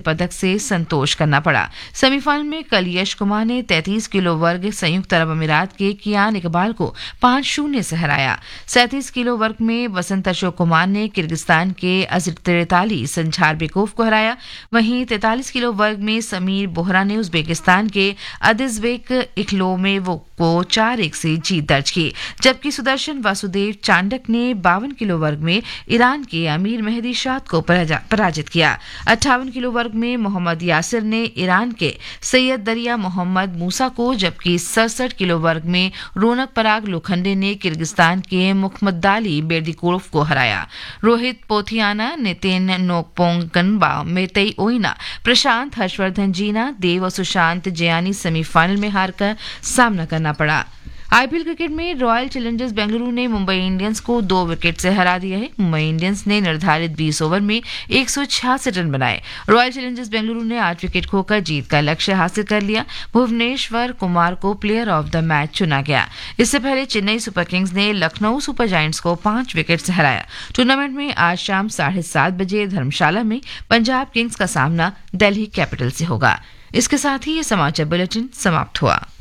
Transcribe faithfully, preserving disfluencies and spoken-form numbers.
पदक से संतोष करना पड़ा। सेमीफाइनल में कल यश कुमार ने तैंतीस किलो वर्ग संयुक्त अरब अमीरात के कियान इकबाल को पांच शून्य से हराया। सैंतीस किलो वर्ग में वसंत अशोक कुमार ने किर्गिस्तान के अजरतैताली संझारबेकोव को हराया। वहीं तैंतालीस किलो वर्ग में समीर बोहरा ने उज्बेकिस्तान के अदिजबेक इखलोमेवो को चार एक से जीत दर्ज की, जबकि सुदर्शन वासुदेव चांडक ने बावन किलो वर्ग में ईरान के अमीर मेहदी शाद को पराजित किया। अट्ठावन किलो वर्ग में मोहम्मद यासिर ने ईरान के सैयद दरिया मोहम्मद मूसा को, जबकि सड़सठ किलो वर्ग में रौनक पराग लोखंडे ने किर्गिस्तान के मुखमदाली बेर्दिकोव को हराया। रोहित पोथियाना, नितिन नोकपोंगनबा, मेतई ओइना, प्रशांत हर्षवर्धन जीना, देव और सुशांत जयानी सेमीफाइनल में हारकर सामना करना पड़ा। आईपीएल क्रिकेट में रॉयल चैलेंजर्स बेंगलुरु ने मुंबई इंडियंस को दो विकेट से हरा दिया है। मुंबई इंडियंस ने निर्धारित बीस ओवर में एक सौ छियासठ रन बनाए। रॉयल चैलेंजर्स बेंगलुरु ने आठ विकेट खोकर जीत का लक्ष्य हासिल कर लिया। भुवनेश्वर कुमार को प्लेयर ऑफ द मैच चुना गया। इससे पहले चेन्नई सुपर किंग्स ने लखनऊ सुपर जायंट्स को पांच विकेट से हराया। टूर्नामेंट में आज शाम साढ़े सात बजे धर्मशाला में पंजाब किंग्स का सामना दिल्ली कैपिटल से होगा। इसके साथ ही ये समाचार बुलेटिन समाप्त हुआ।